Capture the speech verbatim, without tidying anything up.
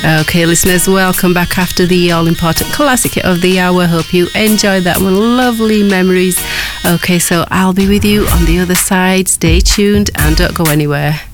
Okay, listeners, welcome back after the all-important classic hit of the hour. Hope you enjoyed that one. Lovely memories. Okay, so I'll be with you on the other side. Stay tuned and don't go anywhere.